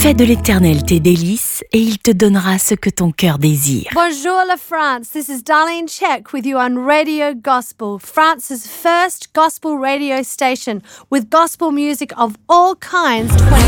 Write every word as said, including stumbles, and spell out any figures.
Fais de l'Éternel tes délices et il te donnera ce que ton cœur désire. Bonjour la France, this is Darlene Check with you on Radio Gospel, France's first gospel radio station with gospel music of all kinds.